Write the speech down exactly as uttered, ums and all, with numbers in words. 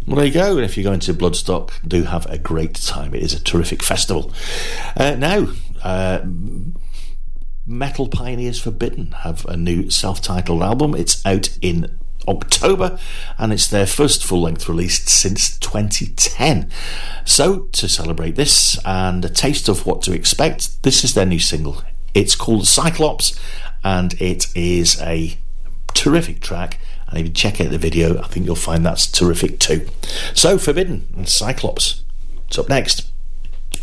Well, there you go. And if you're going to Bloodstock, do have a great time. It is a terrific festival. Uh, now, uh, Metal Pioneers Forbidden have a new self-titled album. It's out in October, and it's their first full-length release since twenty ten. So, to celebrate this and a taste of what to expect, this is their new single. It's called Cyclops, and it is a terrific track. And if you check out the video, I think you'll find that's terrific too. So, Forbidden and Cyclops. It's up next.